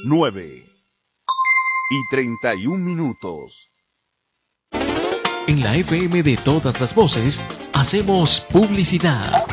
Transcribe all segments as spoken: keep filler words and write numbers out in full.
nueve y treinta y un minutos. En la F M de todas las voces, hacemos publicidad.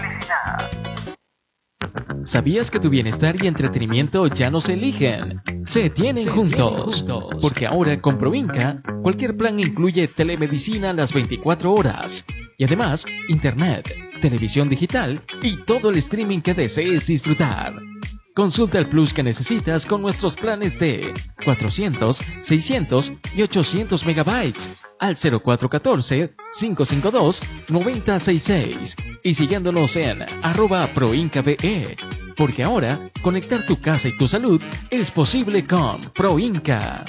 ¿Sabías que tu bienestar y entretenimiento ya no se eligen? Se tienen, se juntos. tienen juntos. Porque ahora con Proinca, cualquier plan incluye telemedicina las veinticuatro horas. Y además, internet, televisión digital y todo el streaming que desees disfrutar. Consulta el plus que necesitas con nuestros planes de cuatrocientos, seiscientos y ochocientos megabytes al cero cuatro uno cuatro, cinco cinco dos, nueve cero seis seis y siguiéndonos en arroba proincabe, porque ahora conectar tu casa y tu salud es posible con Proinca.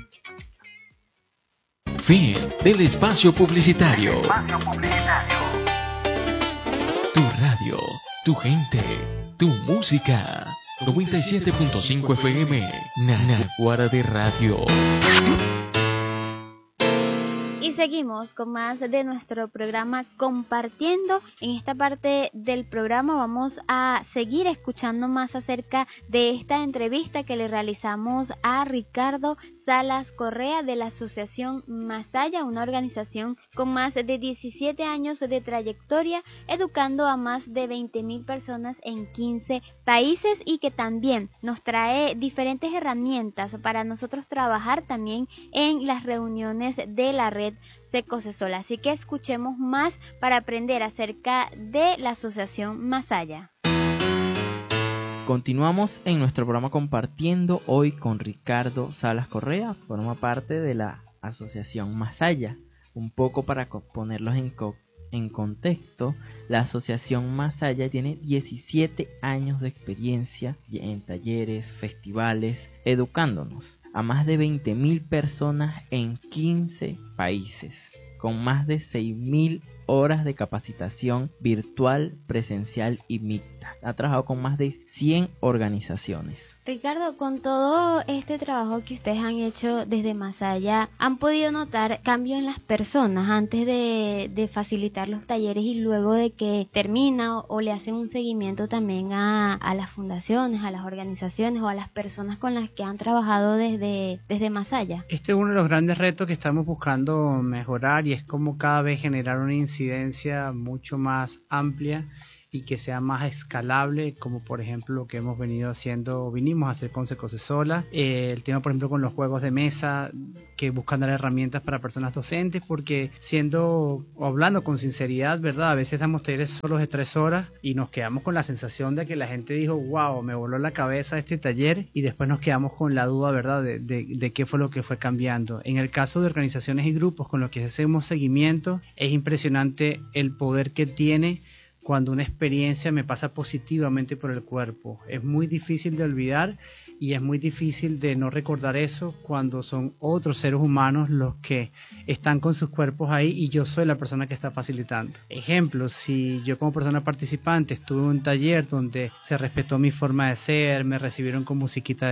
Fin del espacio publicitario. Espacio publicitario. Tu radio, tu gente, tu música. noventa y siete punto cinco F M, Naguará de Radio. Y seguimos con más de nuestro programa Compartiendo. En esta parte del programa vamos a seguir escuchando más acerca de esta entrevista que le realizamos a Ricardo Salas Correa de la Asociación Masaya, una organización con más de diecisiete años de trayectoria, educando a más de veinte mil personas en quince países y que también nos trae diferentes herramientas para nosotros trabajar también en las reuniones de la red Secosesol. Así que escuchemos más para aprender acerca de la Asociación Masaya. Continuamos en nuestro programa Compartiendo hoy con Ricardo Salas Correa, forma parte de la Asociación Masaya. Un poco para ponerlos en, co en contexto, la Asociación Masaya tiene diecisiete años de experiencia en talleres, festivales, educándonos a más de veinte mil personas en quince países, con más de seis mil horas de capacitación virtual, presencial y mixta. Ha trabajado con más de cien organizaciones. Ricardo, con todo este trabajo que ustedes han hecho desde Masaya, ¿han podido notar cambio en las personas antes de, de facilitar los talleres y luego de que termina o, o le hacen un seguimiento también a, a las fundaciones, a las organizaciones o a las personas con las que han trabajado desde, desde Masaya? Este es uno de los grandes retos que estamos buscando mejorar y es como cada vez generar una incidencia mucho más amplia y que sea más escalable, como por ejemplo lo que hemos venido haciendo, vinimos a hacer con Secosesola, eh, el tema por ejemplo con los juegos de mesa, que buscan dar herramientas para personas docentes, porque siendo o hablando con sinceridad, verdad, a veces damos talleres solos de tres horas y nos quedamos con la sensación de que la gente dijo, wow, me voló la cabeza este taller, y después nos quedamos con la duda, verdad, de, de, de qué fue lo que fue cambiando. En el caso de organizaciones y grupos con los que hacemos seguimiento, es impresionante el poder que tiene cuando una experiencia me pasa positivamente por el cuerpo. Es muy difícil de olvidar y es muy difícil de no recordar eso cuando son otros seres humanos los que están con sus cuerpos ahí y yo soy la persona que está facilitando. Ejemplo, si yo como persona participante estuve en un taller donde se respetó mi forma de ser, me recibieron con musiquita